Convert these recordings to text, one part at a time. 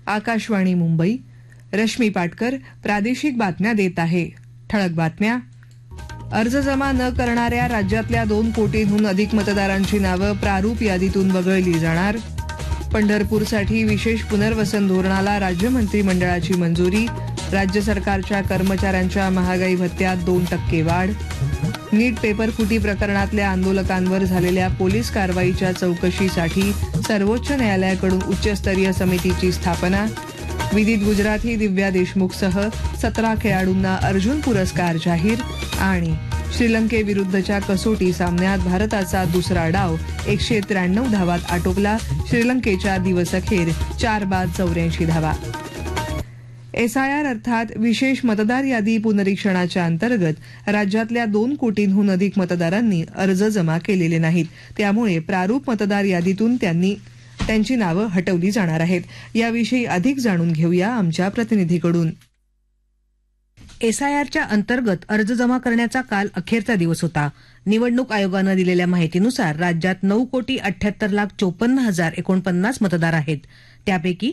आकाशवाणी मुंबई. रश्मी पाटकर प्रादेशिक बातम्या देत आहे. ठळक बातम्या. अर्ज जमा न करणाऱ्या राज्यातल्या 2 कोटींहून अधिक मतदारांची नावं प्रारूप यादीतून वगळली जाणार. पंढरपूरसाठी विशेष पुनर्वसन धोरणाला राज्य मंत्रिमंडळाची मंजुरी. राज्य सरकारच्या कर्मचाऱ्यांच्या महागाई भत्त्यात 2% वाढ. नीट पेपर फुटी प्रकरणातल्या आंदोलकांवर झालेल्या पोलीस कारवाईच्या चौकशीसाठी सर्वोच्च न्यायालयाकडून उच्चस्तरीय समितीची स्थापना. विदित गुजराती दिव्या देशमुखसह 17 खेळाडूंना अर्जुन पुरस्कार जाहीर. आणि श्रीलंकेविरुद्धच्या कसोटी सामन्यात भारताचा दुसरा डाव 193 धावात आटोपला. श्रीलंकेच्या दिवसअखेर 4 बाद 84 धावा. SIR अर्थात विशेष मतदार यादी पुनरीक्षणाच्या अंतर्गत राज्यातल्या 2 कोटींहून अधिक मतदारांनी अर्ज जमा केलेले नाहीत. त्यामुळे प्रारूप मतदार यादीतून त्यांची नावं हटवली जाणार आहेत. याविषयी अधिक जाणून घेऊया आमच्या प्रतिनिधीकडून. SIRच्या अंतर्गत अर्ज जमा करण्याचा काल अखेरचा दिवस होता. निवडणूक आयोगानं दिलेल्या माहितीनुसार राज्यात 9,78,54,049 मतदार आहेत. त्यापैकी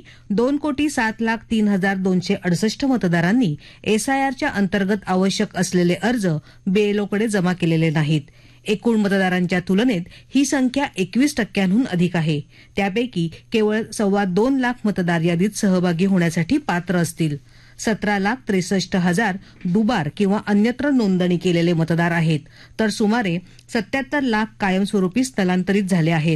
2,07,03,268 मतदारांनी SIRच्या अंतर्गत आवश्यक असलेले अर्ज BLOकडे जमा केलेले नाहीत. एकूण मतदारांच्या तुलनेत ही संख्या 21% अधिक आहे. त्यापैकी केवळ 2.25 लाख मतदार यादीत सहभागी होण्यासाठी पात्र असतील. 17,63,000 दुबार किंवा अन्यत्र नोंदणी केलेले मतदार आहेत, तर सुमारे 77 लाख कायमस्वरूपी स्थलांतरित झाले आहेत.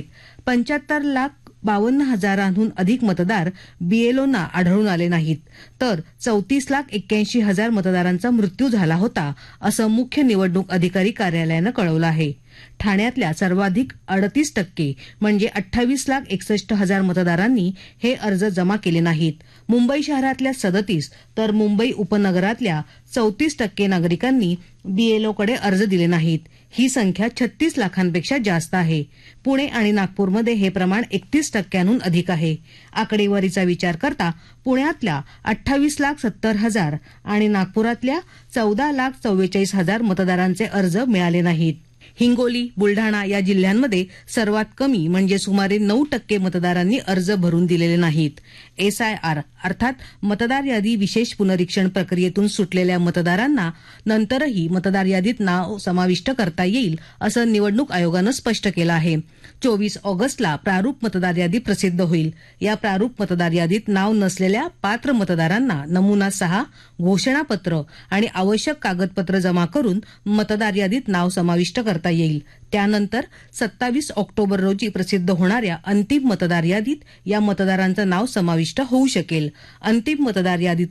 75,52,000 अधिक मतदार BLOना आढळून आले नाहीत, तर 34,81,000 मतदारांचा मृत्यू झाला होता, असं मुख्य निवडणूक अधिकारी कार्यालयानं कळवलं आहे. ठाण्यातल्या सर्वाधिक 38% म्हणजे 28,61,000 मतदारांनी हे अर्ज जमा केले नाहीत. मुंबई शहरातल्या 37 तर मुंबई उपनगरातल्या 34% नागरिकांनी BLOकडे अर्ज दिले नाहीत. ही संख्या 36 लाखांपेक्षा जास्त आहे. पुणे आणि नागपूरमध्ये हे प्रमाण 31% अधिक आहे. आकडेवारीचा विचार करता पुण्यातल्या 28,70,000 आणि नागपुरातल्या 14,44,000 मतदारांचे अर्ज मिळाले नाहीत. हिंगोली, बुलढाणा या जिल्ह्यांमध्ये सर्वात कमी म्हणजे सुमारे 9% मतदारांनी अर्ज भरून दिलेले नाहीत. SIR अर्थात मतदार यादी विशेष पुनरीक्षण प्रक्रियेतून सुटलेल्या मतदारांना नंतरही मतदार यादीत नाव समाविष्ट करता येईल, असं निवडणूक आयोगानं स्पष्ट केलं आहे. 24 ऑगस्टला प्रारूप मतदार यादी प्रसिद्ध होईल. या प्रारूप मतदार यादीत नाव नसलेल्या पात्र मतदारांना नमुना 6, घोषणापत्र आणि आवश्यक कागदपत्र जमा करून मतदार यादीत नाव समाविष्ट करता येईल. त्यानंतर 27 ऑक्टोबर रोजी प्रसिद्ध होणाऱ्या अंतिम मतदार यादीत या मतदारांचं नाव समाविष्ट होऊ शकेल. अंतिम मतदार यादीत